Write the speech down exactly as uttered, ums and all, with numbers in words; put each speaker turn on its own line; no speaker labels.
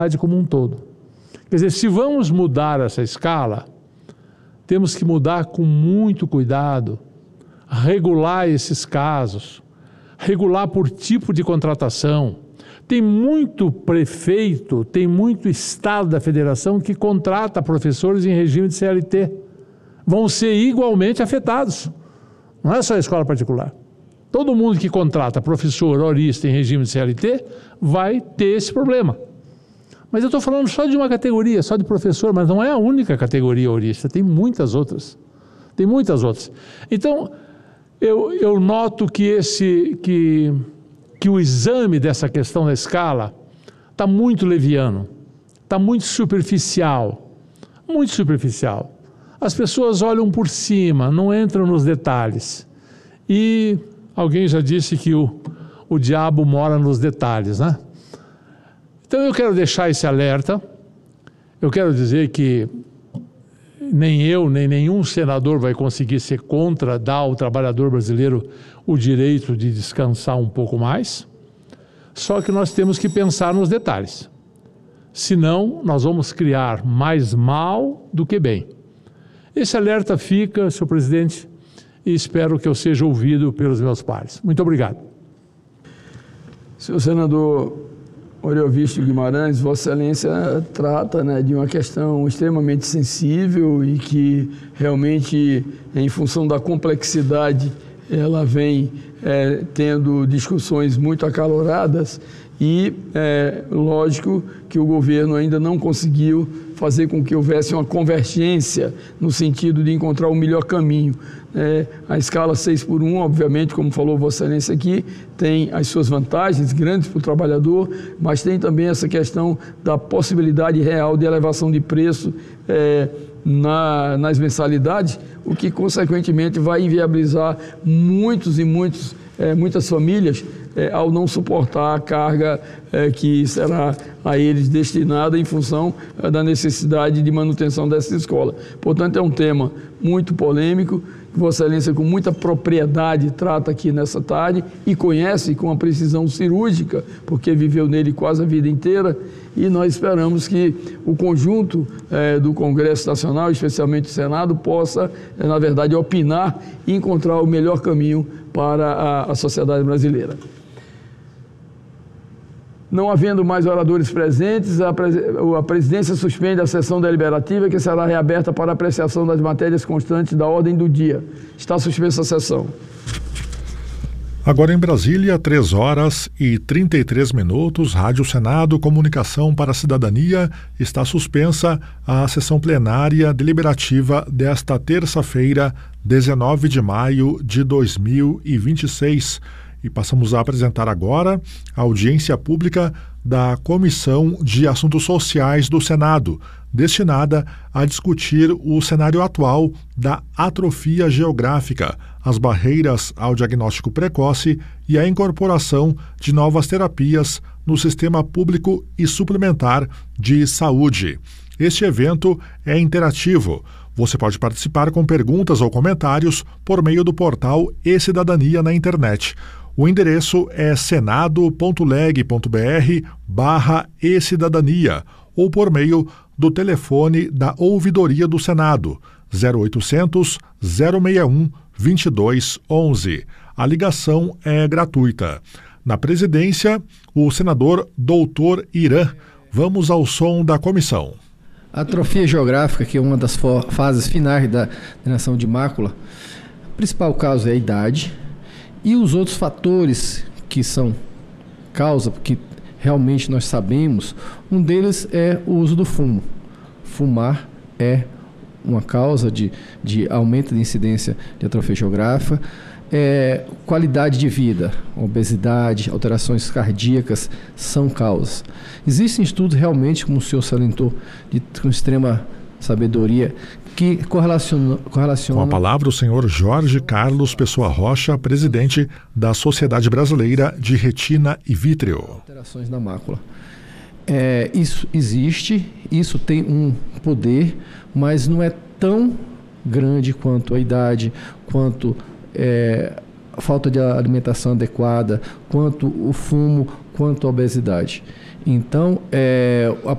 como um todo. Quer dizer, se vamos mudar essa escala, temos que mudar com muito cuidado, regular esses casos, regular por tipo de contratação. Tem muito prefeito, tem muito estado da federação que contrata professores em regime de C L T. Vão ser igualmente afetados. Não é só a escola particular. Todo mundo que contrata professor horista em regime de C L T vai ter esse problema. Mas eu estou falando só de uma categoria, só de professor, mas não é a única categoria horista, tem muitas outras. Tem muitas outras. Então, eu, eu noto que, esse, que, que o exame dessa questão da escala está muito leviano, está muito superficial, muito superficial. As pessoas olham por cima, não entram nos detalhes. E alguém já disse que o, o diabo mora nos detalhes, né? Então eu quero deixar esse alerta, eu quero dizer que nem eu, nem nenhum senador vai conseguir ser contra dar ao trabalhador brasileiro o direito de descansar um pouco mais, só que nós temos que pensar nos detalhes. Senão, nós vamos criar mais mal do que bem. Esse alerta fica, senhor presidente, e espero que eu seja ouvido pelos meus pares. Muito obrigado.
Senhor senador Oriovisto Guimarães, Vossa Excelência trata, né, de uma questão extremamente sensível e que realmente, em função da complexidade, ela vem é, tendo discussões muito acaloradas e é lógico que o governo ainda não conseguiu fazer com que houvesse uma convergência no sentido de encontrar o melhor caminho. É, a escala seis por um, obviamente, como falou Vossa Excelência aqui, tem as suas vantagens grandes para o trabalhador, mas tem também essa questão da possibilidade real de elevação de preço é, na, nas mensalidades, o que consequentemente vai inviabilizar muitos e muitos, é, muitas famílias é, ao não suportar a carga é, que será a eles destinada em função é, da necessidade de manutenção dessa escola. Portanto, é um tema muito polêmico, que Vossa Excelência, com muita propriedade, trata aqui nessa tarde e conhece com uma precisão cirúrgica, porque viveu nele quase a vida inteira, e nós esperamos que o conjunto eh, do Congresso Nacional, especialmente o Senado, possa, eh, na verdade, opinar e encontrar o melhor caminho para a, a sociedade brasileira. Não havendo mais oradores presentes, a, pres a presidência suspende a sessão deliberativa, que será reaberta para apreciação das matérias constantes da ordem do dia. Está suspensa a sessão.
Agora em Brasília, três horas e trinta e três minutos, Rádio Senado, Comunicação para a Cidadania, está suspensa a sessão plenária deliberativa desta terça-feira, dezenove de maio de dois mil e vinte e seis. E passamos a apresentar agora a audiência pública da Comissão de Assuntos Sociais do Senado, destinada a discutir o cenário atual da atrofia geográfica, as barreiras ao diagnóstico precoce e a incorporação de novas terapias no sistema público e suplementar de saúde. Este evento é interativo. Você pode participar com perguntas ou comentários por meio do portal E-Cidadania na internet. O endereço é senado.leg.br barra e-cidadania ou por meio do telefone da Ouvidoria do Senado, zero oitocentos, zero seis um, vinte e dois onze. A ligação é gratuita. Na presidência, o senador doutor Irã. Vamos ao som da comissão.
A atrofia geográfica, que é uma das fases finais da degeneração de mácula, o principal caso é a idade. E os outros fatores que são causa, porque realmente nós sabemos, um deles é o uso do fumo. Fumar é uma causa de, de aumento de incidência de atrofia geográfica. É, qualidade de vida, obesidade, alterações cardíacas são causas. Existem estudos realmente, como o senhor salientou, de, com extrema sabedoria, que correlaciona, correlaciona...
Com a palavra o senhor Jorge Carlos Pessoa Rocha, presidente da Sociedade Brasileira de Retina e Vítreo.
Alterações na mácula. É, isso existe, isso tem um poder, mas não é tão grande quanto a idade, quanto é, a falta de alimentação adequada, quanto o fumo, quanto a obesidade. Então, é, a